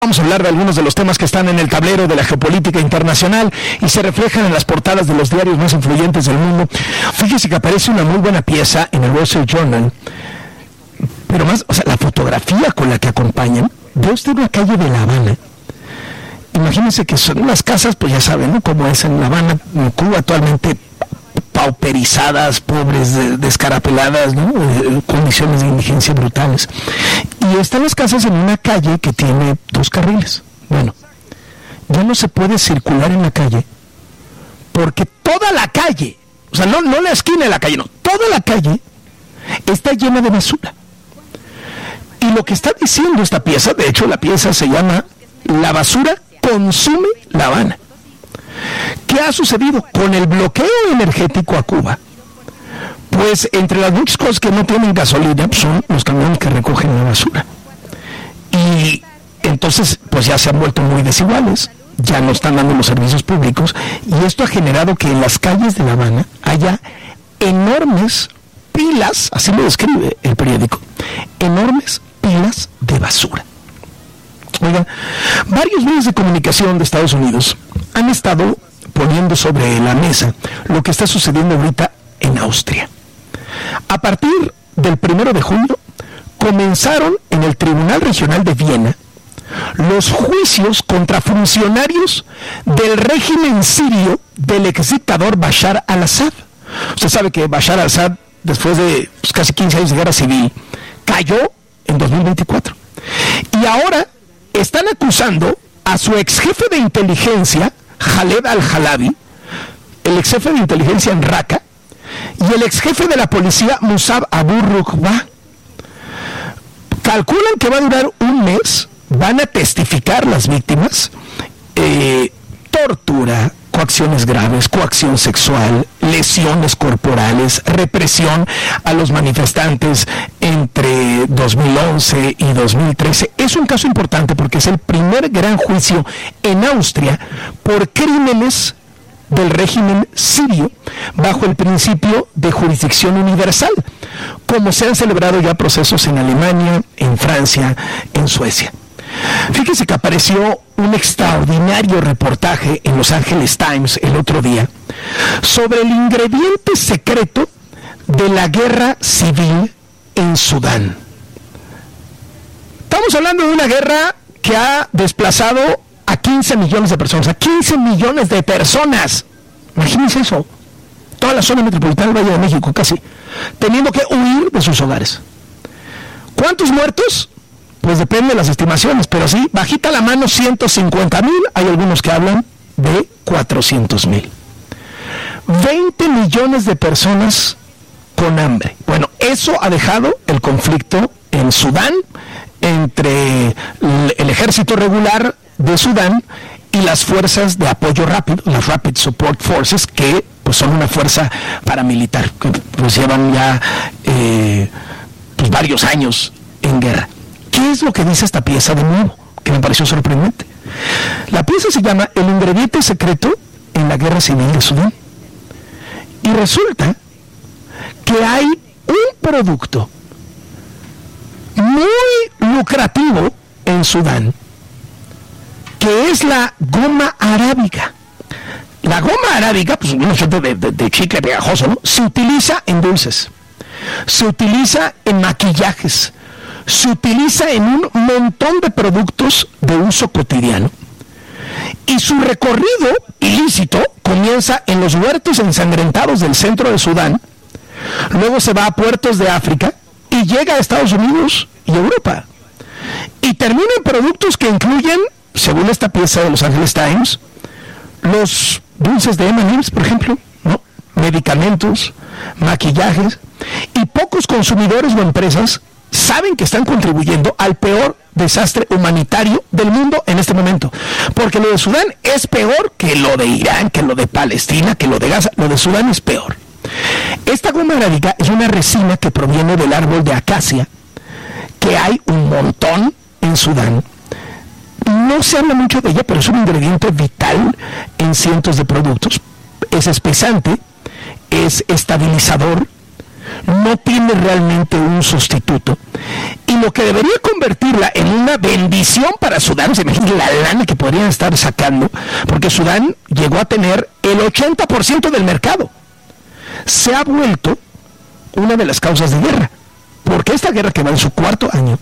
Vamos a hablar de algunos de los temas que están en el tablero de la geopolítica internacional y se reflejan en las portadas de los diarios más influyentes del mundo. Fíjese que aparece una muy buena pieza en el Wall Street Journal, pero más, la fotografía con la que acompañan. Ve usted una calle de La Habana. Imagínense que son unas casas, pues ya saben, ¿no? Como es en La Habana, en Cuba, actualmente pauperizadas, pobres, descarapeladas, ¿no? Condiciones de indigencia brutales. Y están las casas en una calle que tiene 2 carriles. Bueno, ya no se puede circular en la calle porque toda la calle, o sea, no la esquina de la calle, no, toda la calle está llena de basura. Y lo que está diciendo esta pieza, de hecho la pieza se llama "La basura consume La Habana". ¿Qué ha sucedido con el bloqueo energético a Cuba? Pues entre las muchas cosas que no tienen gasolina son los camiones que recogen la basura. Y entonces pues ya se han vuelto muy desiguales, ya no están dando los servicios públicos, y esto ha generado que en las calles de La Habana haya enormes pilas, así lo describe el periódico, enormes pilas de basura. Oigan, varios medios de comunicación de Estados Unidos han estado poniendo sobre la mesa lo que está sucediendo ahorita en Austria. A partir del 1 de julio comenzaron en el Tribunal Regional de Viena los juicios contra funcionarios del régimen sirio del exdictador Bashar al-Assad. Usted sabe que Bashar al-Assad, después de casi 15 años de guerra civil, cayó en 2024. Y ahora están acusando a su ex jefe de inteligencia, Khaled al-Halabi, el ex jefe de inteligencia en Raqqa, y el ex jefe de la policía, Musab Abu Rukba. Calculan que va a durar un mes, van a testificar las víctimas, tortura, coacciones graves, coacción sexual, lesiones corporales, represión a los manifestantes entre 2011 y 2013. Es un caso importante porque es el primer gran juicio en Austria por crímenes del régimen sirio bajo el principio de jurisdicción universal, como se han celebrado ya procesos en Alemania, en Francia, en Suecia. Fíjese que apareció un extraordinario reportaje en Los Angeles Times el otro día sobre el ingrediente secreto de la guerra civil en Sudán. Estamos hablando de una guerra que ha desplazado a 15 millones de personas, a 15 millones de personas. Imagínense eso. Toda la zona metropolitana del Valle de México, casi, teniendo que huir de sus hogares. ¿Cuántos muertos? Pues depende de las estimaciones, pero sí, bajita la mano, 150,000, hay algunos que hablan de 400,000. 20 millones de personas con hambre. Bueno, eso ha dejado el conflicto en Sudán entre el ejército regular de Sudán y las fuerzas de apoyo rápido, las Rapid Support Forces, que pues son una fuerza paramilitar, que pues llevan ya pues varios años en guerra. ¿Qué es lo que dice esta pieza de nuevo? Que me pareció sorprendente. La pieza se llama "El ingrediente secreto en la guerra civil de Sudán". Y resulta que hay un producto muy lucrativo en Sudán, que es la goma arábiga. La goma arábiga, pues un ejemplo de chicle pegajoso, ¿no? Se utiliza en dulces, se utiliza en maquillajes, se utiliza en un montón de productos de uso cotidiano. Y su recorrido ilícito comienza en los huertos ensangrentados del centro de Sudán, luego se va a puertos de África y llega a Estados Unidos y Europa. Y termina en productos que incluyen, según esta pieza de Los Angeles Times, los dulces de M&M's, por ejemplo, ¿no? Medicamentos, maquillajes, y pocos consumidores o empresas saben que están contribuyendo al peor desastre humanitario del mundo en este momento, porque lo de Sudán es peor que lo de Irán, que lo de Palestina, que lo de Gaza. Lo de Sudán es peor. Esta goma arábiga es una resina que proviene del árbol de acacia, que hay un montón en Sudán. No se habla mucho de ella, pero es un ingrediente vital en cientos de productos. Es espesante, es estabilizador, no tiene realmente un sustituto. Y lo que debería convertirla en una bendición para Sudán, se imagina la lana que podrían estar sacando, porque Sudán llegó a tener el 80% del mercado. Se ha vuelto una de las causas de guerra, porque esta guerra, que va en su 4º año,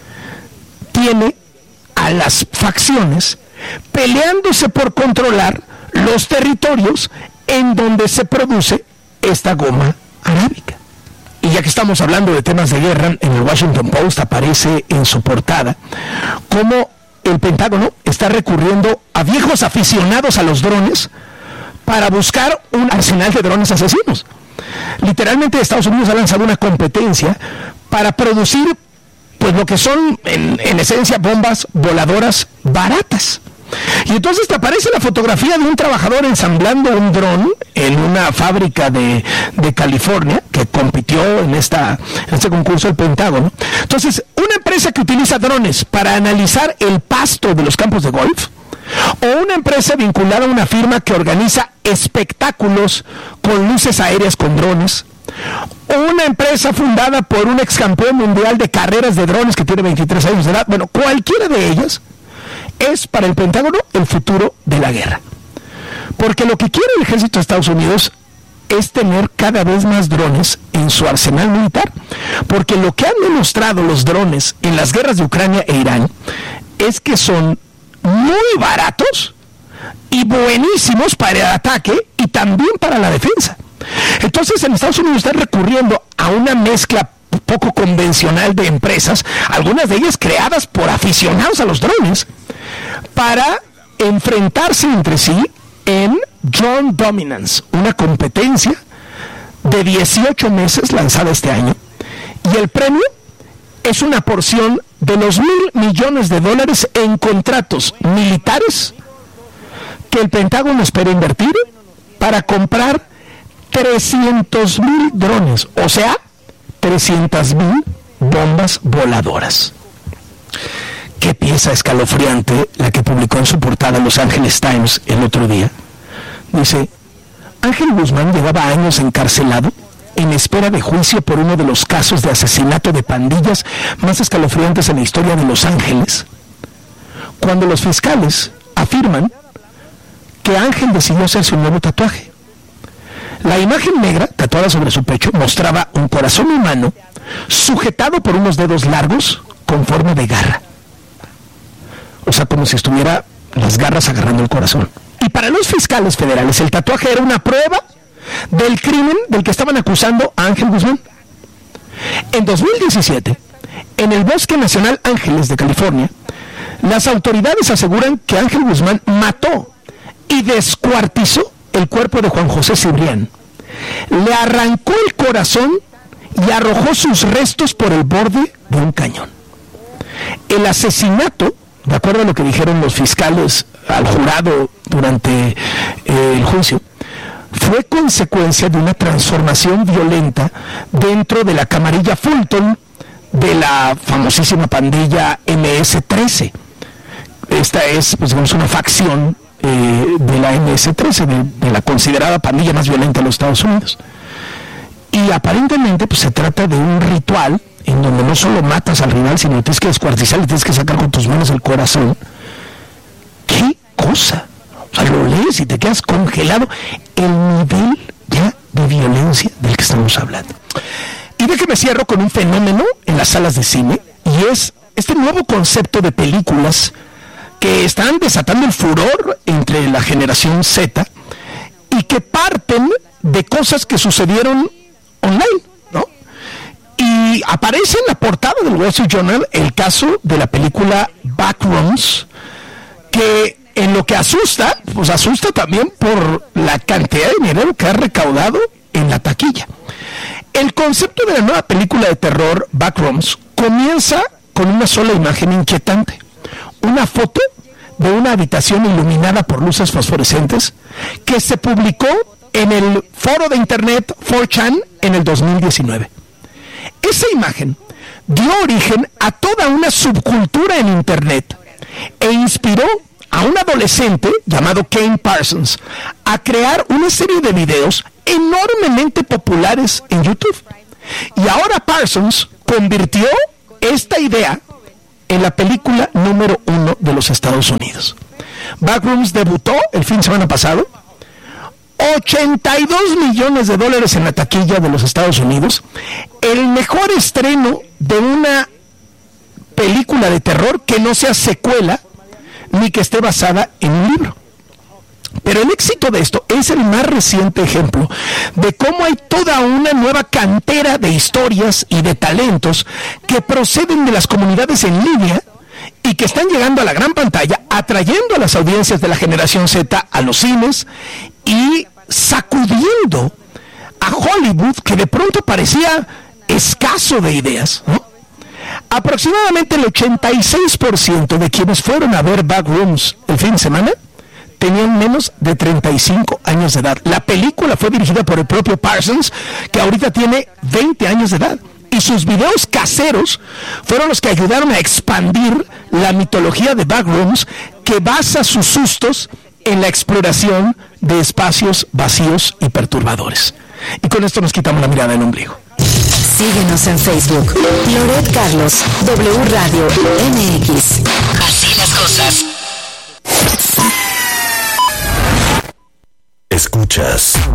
tiene a las facciones peleándose por controlar los territorios en donde se produce esta goma arábica. Y ya que estamos hablando de temas de guerra, en el Washington Post aparece en su portada cómo el Pentágono está recurriendo a viejos aficionados a los drones para buscar un arsenal de drones asesinos. Literalmente Estados Unidos ha lanzado una competencia para producir, pues, lo que son en esencia bombas voladoras baratas. Y entonces te aparece la fotografía de un trabajador ensamblando un dron en una fábrica de California que compitió en este concurso del Pentágono. Entonces, una empresa que utiliza drones para analizar el pasto de los campos de golf, o una empresa vinculada a una firma que organiza espectáculos con luces aéreas con drones, o una empresa fundada por un ex campeón mundial de carreras de drones que tiene 23 años de edad. Bueno, cualquiera de ellas es para el Pentágono el futuro de la guerra. Porque lo que quiere el ejército de Estados Unidos es tener cada vez más drones en su arsenal militar. Porque lo que han demostrado los drones en las guerras de Ucrania e Irán es que son muy baratos y buenísimos para el ataque y también para la defensa. Entonces, en Estados Unidos están recurriendo a una mezcla poco convencional de empresas, algunas de ellas creadas por aficionados a los drones, para enfrentarse entre sí en Drone Dominance, una competencia de 18 meses lanzada este año, y el premio es una porción de los $1,000 millones en contratos militares que el Pentágono espera invertir para comprar 300,000 drones, o sea, 300,000 bombas voladoras. Qué pieza escalofriante la que publicó en su portada Los Angeles Times el otro día. Dice: Ángel Guzmán llevaba años encarcelado en espera de juicio por uno de los casos de asesinato de pandillas más escalofriantes en la historia de Los Ángeles, cuando los fiscales afirman que Ángel decidió hacerse un nuevo tatuaje. La imagen negra tatuada sobre su pecho mostraba un corazón humano sujetado por unos dedos largos con forma de garra. O sea, como si estuviera las garras agarrando el corazón. Y para los fiscales federales, el tatuaje era una prueba del crimen del que estaban acusando a Ángel Guzmán. En 2017, en el Bosque Nacional Ángeles de California, las autoridades aseguran que Ángel Guzmán mató y descuartizó el cuerpo de Juan José Cibrián, le arrancó el corazón y arrojó sus restos por el borde de un cañón. El asesinato, de acuerdo a lo que dijeron los fiscales al jurado durante el juicio, fue consecuencia de una transformación violenta dentro de la camarilla Fulton de la famosísima pandilla MS-13. Esta es, pues, digamos, una facción de la MS-13, de la considerada pandilla más violenta de los Estados Unidos. Y aparentemente, pues, se trata de un ritual en donde no solo matas al rival, sino tienes que descuartizar, le tienes que sacar con tus manos el corazón. ¡Qué cosa! O sea, lo lees y te quedas congelado. El nivel ya de violencia del que estamos hablando. Y déjeme cierro con un fenómeno en las salas de cine, y es este nuevo concepto de películas que están desatando el furor entre la generación Z y que parten de cosas que sucedieron online, ¿no? Y aparece en la portada del Wall Street Journal el caso de la película Backrooms, que en lo que asusta, pues asusta también por la cantidad de dinero que ha recaudado en la taquilla. El concepto de la nueva película de terror Backrooms comienza con una sola imagen inquietante, una foto de una habitación iluminada por luces fosforescentes que se publicó en el foro de internet 4chan en el 2019. Esa imagen dio origen a toda una subcultura en internet e inspiró a un adolescente llamado Kane Parsons a crear una serie de videos enormemente populares en YouTube. Y ahora Parsons convirtió esta idea en la película número 1 de los Estados Unidos. Backrooms debutó el fin de semana pasado. $82 millones en la taquilla de los Estados Unidos. El mejor estreno de una película de terror que no sea secuela ni que esté basada en un libro. Pero el éxito de esto es el más reciente ejemplo de cómo hay toda una nueva cantera de historias y de talentos que proceden de las comunidades en línea y que están llegando a la gran pantalla, atrayendo a las audiencias de la generación Z a los cines y sacudiendo a Hollywood, que de pronto parecía escaso de ideas, ¿no? Aproximadamente el 86% de quienes fueron a ver Backrooms el fin de semana tenían menos de 35 años de edad. La película fue dirigida por el propio Parsons, que ahorita tiene 20 años de edad. Y sus videos caseros fueron los que ayudaron a expandir la mitología de Backrooms, que basa sus sustos en la exploración de espacios vacíos y perturbadores. Y con esto nos quitamos la mirada del ombligo. Síguenos en Facebook. Loret Carlos, W Radio MX. Así las cosas. Escuchas